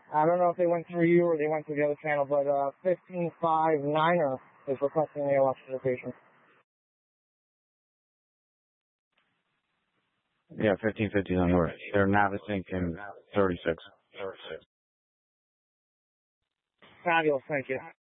I don't know if they went through you or they went through the other channel, but 1559er is requesting the election location. Yeah, 1559. They're Navasink and 36. Fabulous, thank you.